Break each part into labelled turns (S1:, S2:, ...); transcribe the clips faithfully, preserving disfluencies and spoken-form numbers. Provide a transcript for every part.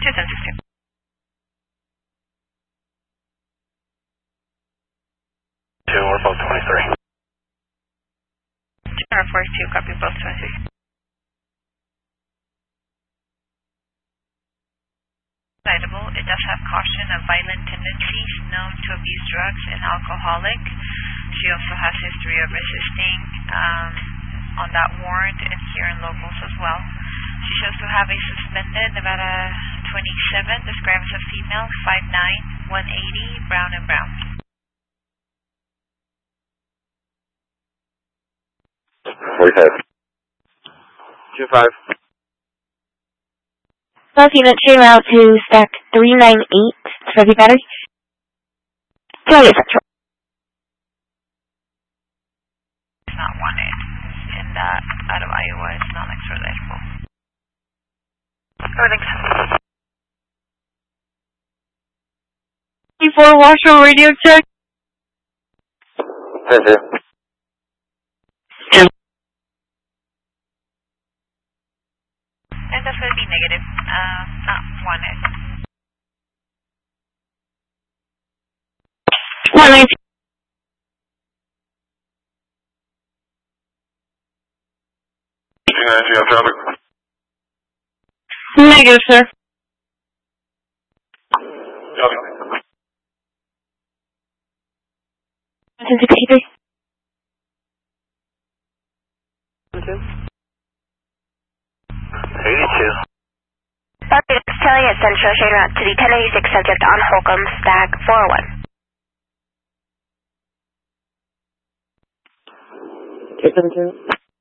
S1: ten sixteen.
S2: Two, we're both twenty-three.
S1: General forty-two, copy both twenty-three. Excitable, it does have caution of violent tendencies, known to abuse drugs, and alcoholic. She also has history of resisting um, on that warrant and here in locals as well. She shows to have a suspended Nevada twenty-seven, described as a female, five nine, one eighty, brown and brown.
S2: forty-five. two five.
S3: South unit train route to stack three nine eight, Fuzzy Battery. Charlie Central.
S1: It's not wanted. In that, out of Iowa, it's not extraditable. Everything's
S3: four Washoe radio check.
S2: ten two.
S1: And that's going to be negative. Uh, not wanted.
S3: one nine.
S2: two nine, you have traffic?
S3: Negative, sir.
S2: Copy.
S3: ten sixty-three.
S2: eighty-two.
S4: Sorry, it's Kelly at Central, train route to the ten eighty-six subject on Holcomb, stack four oh one.
S3: two seven two.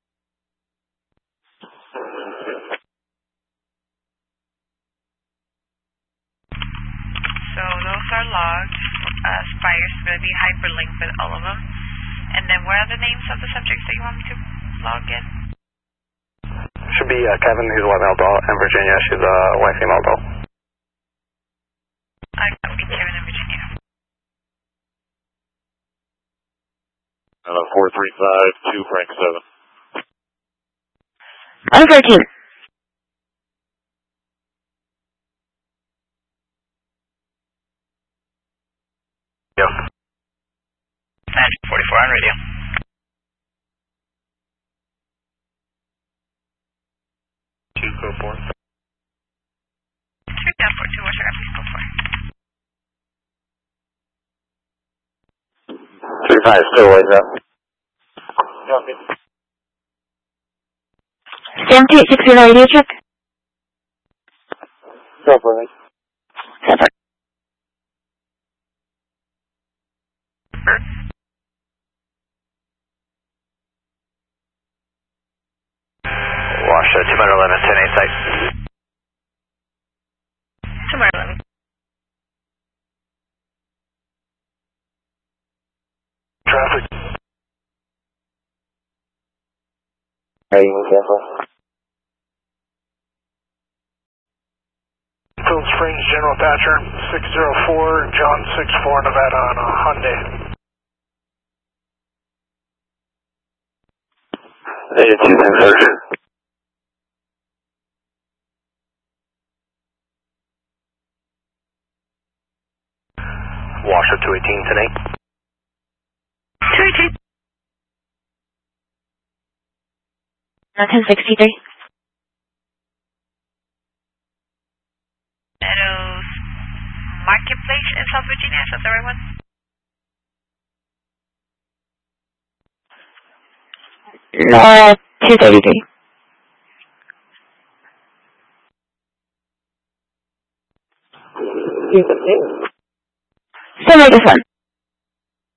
S1: So those are logged. Uh, Spire's going to be hyperlinked with all of them. And then what are the names of the subjects that you want me to log in?
S2: Should be uh, Kevin, who's a white male adult, and Virginia, she's a white female adult.
S1: I copy Kevin and Virginia.
S2: Uh, four three five, two Frank seven.
S3: I'm thirteen.
S2: Yeah.
S1: forty-four on radio.
S2: Two code four.
S1: Three down four two, what's your please code four?
S2: Three five, still white up. Copy.
S3: Stamp eight six zero radio check.
S2: Go for it.
S3: Separate.
S2: Wash, uh, two eleven, ten eight site.
S1: two eleven.
S2: Traffic. Are you careful? Phil Springs, General Thatcher, six zero four, John six four, Nevada on a Hyundai. eighty-two, search. Washoe two eighteen today.
S1: two eighteen.
S3: ten sixty-three.
S1: Meadows Marketplace in South Virginia, is that the right one?
S3: Nora two thirty-three. Still like this one.